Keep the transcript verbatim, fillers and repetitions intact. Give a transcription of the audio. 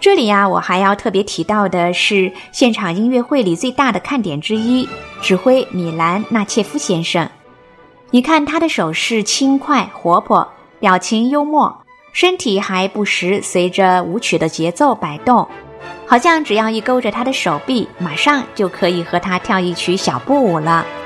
这里呀、啊，我还要特别提到的是现场音乐会里最大的看点之一，指挥米兰纳切夫先生。你看他的手势轻快活泼，表情幽默，身体还不时随着舞曲的节奏摆动，好像只要一勾着他的手臂，马上就可以和他跳一曲小步舞了。